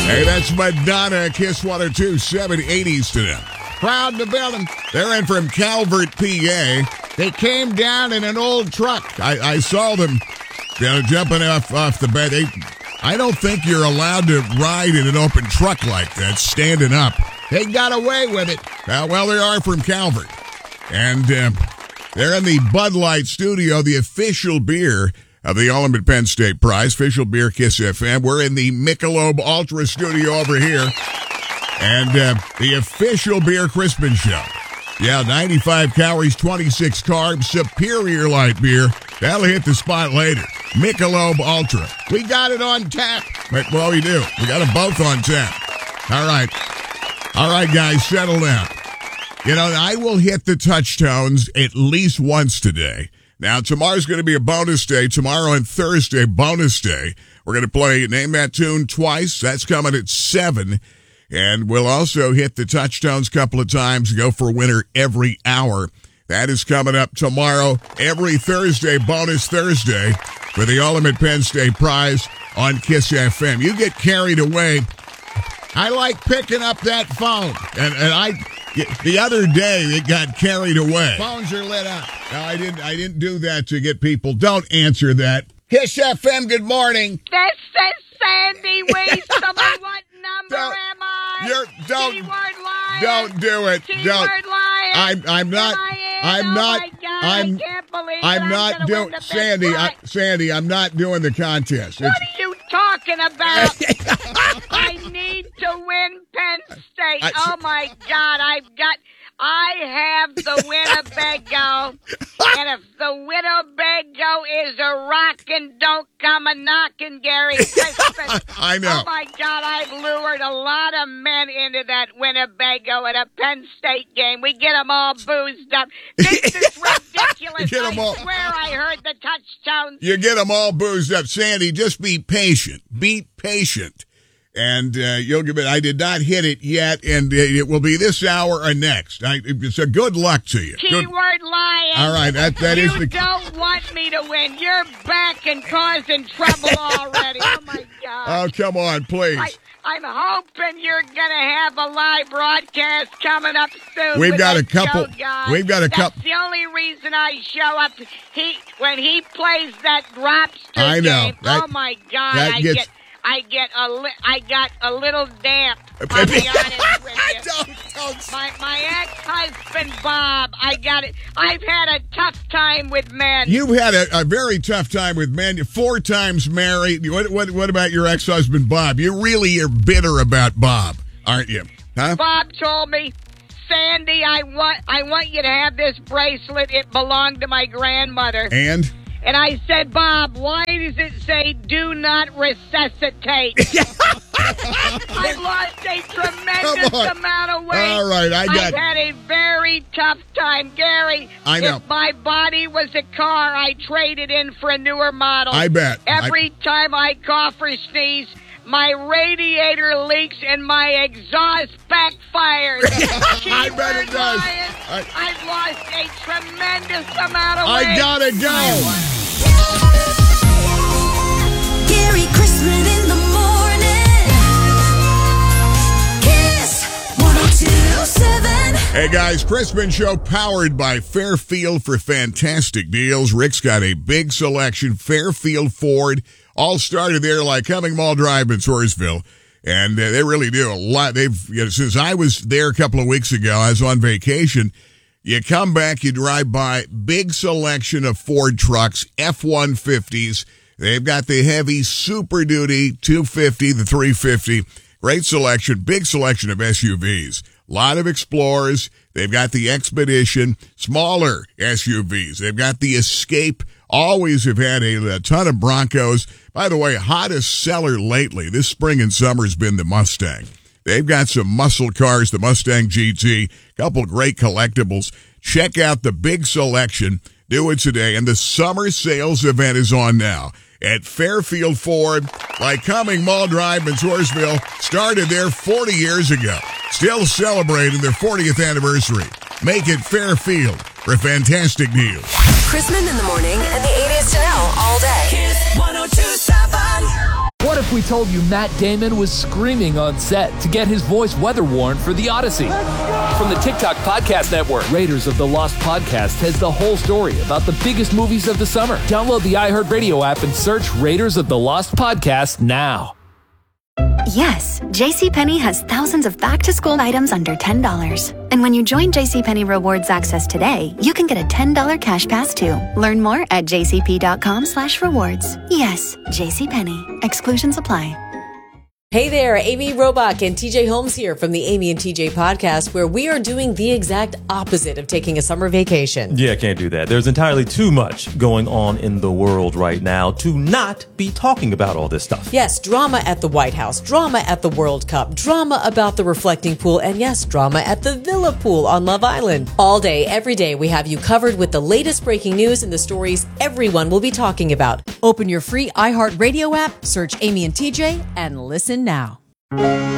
Hey, that's Madonna, Kiss 102.7 80s to them. Proud to building. They're in from Calvert, PA. They came down in an old truck. I saw them jumping off the bed. I don't think you're allowed to ride in an open truck like that, standing up. They got away with it. Well, they are from Calvert. And they're in the Bud Light studio, the official beer of the Ultimate Penn State Prize, official beer Kiss FM. We're in the Michelob Ultra studio over here. And the official beer Crispin Show. Yeah, 95 calories, 26 carbs, superior light beer. That'll hit the spot later. Michelob Ultra. We got it on tap. Well, we do. We got them both on tap. All right. All right, guys, settle down. You know, I will hit the touchstones at least once today. Now, tomorrow's going to be a bonus day. Tomorrow and Thursday, bonus day. We're going to play Name That Tune twice. That's coming at 7. And we'll also hit the touchstones a couple of times, go for a winner every hour. That is coming up tomorrow. Every Thursday, bonus Thursday, for the Ultimate Penn State Prize on Kiss FM. You get carried away. I like picking up that phone. And the other day, it got carried away. Phones are lit up. No, I didn't do that to get people. Don't answer that. Kiss FM, good morning. This is Sandy Weasel. What number am I? Keyword liar. Don't do it. Keyword liar. I'm not. I'm not. Oh my God, I can't believe I'm not doing. Sandy, I'm not doing the contest. What are you talking about? I need to win Penn State. Oh my God, I have the Winnebago, and if the Winnebago is a rockin', don't come a knockin', Gary Crispin. I know. Oh, my God, I've lured a lot of men into that Winnebago at a Penn State game. We get them all boozed up. This is ridiculous. I swear I heard the touchstones. You get them all boozed up. Sandy, just be patient. Be patient. And you'll give it. I did not hit it yet, and it will be this hour or next. So good luck to you. Keyword lying. All right, that is the. You don't want me to win. You're back and causing trouble already. Oh my God. Oh, come on, please. I'm hoping you're gonna have a live broadcast coming up soon. We've got a couple. That's the only reason I show up. When he plays that Grobster I know. game. Oh my God. I got a little damp. I'll be honest with you. My ex-husband Bob, I've had a tough time with men. You've had a very tough time with men. 4 times married. What about your ex-husband Bob? You really are bitter about Bob, aren't you? Huh? Bob told me, Sandy, I want you to have this bracelet. It belonged to my grandmother. And I said, Bob, why does it say do not resuscitate? I've lost a tremendous amount of weight. All right, I've had a very tough time. Gary, I know. If my body was a car, I traded in for a newer model. I bet. Every time I cough or sneeze, my radiator leaks and my exhaust backfires. I bet it does. I've lost a tremendous amount of weight. I gotta go. Gary Crispin in the morning. Kiss 102.7. Hey guys, Crispin Show powered by Fairfield for fantastic deals. Rick's got a big selection. Fairfield Ford. All started there like Cumming Mall Drive in Sourceville. And they really do a lot. Since I was there a couple of weeks ago, I was on vacation. You come back, you drive by, big selection of Ford trucks, F-150s. They've got the heavy Super Duty 250, the 350. Great selection, big selection of SUVs. A lot of Explorers. They've got the Expedition, smaller SUVs. They've got the Escape. Always have had a ton of Broncos. By the way, hottest seller lately this spring and summer has been the Mustang. They've got some muscle cars, the Mustang GT, a couple great collectibles. Check out the big selection. Do it today. And the summer sales event is on now at Fairfield Ford, like Cumming Mall Drive in Sourceville. Started there 40 years ago. Still celebrating their 40th anniversary. Make it Fairfield for fantastic deals. Crispin in the morning and the 80s to know all day. Kiss 102.7. What if we told you Matt Damon was screaming on set to get his voice weather warned for The Odyssey? From the TikTok Podcast Network, Raiders of the Lost Podcast has the whole story about the biggest movies of the summer. Download the iHeartRadio app and search Raiders of the Lost Podcast now. Yes, JCPenney has thousands of back-to-school items under $10. And when you join JCPenney Rewards Access today, you can get a $10 cash pass too. Learn more at jcp.com/rewards. Yes, JCPenney. Exclusions apply. Hey there, Amy Robach and TJ Holmes here from the Amy and TJ podcast, where we are doing the exact opposite of taking a summer vacation. Yeah, can't do that. There's entirely too much going on in the world right now to not be talking about all this stuff. Yes, drama at the White House, drama at the World Cup, drama about the reflecting pool, and yes, drama at the Villa Pool on Love Island. All day, every day, we have you covered with the latest breaking news and the stories everyone will be talking about. Open your free iHeartRadio app, search Amy and TJ, and listen now.